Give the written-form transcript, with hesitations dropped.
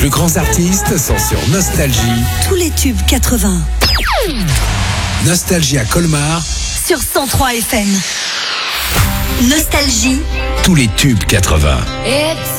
plus grands artistes sont sur Nostalgie. Tous les tubes 80. Nostalgie à Colmar. Sur 103 FM. Nostalgie. Tous les tubes 80.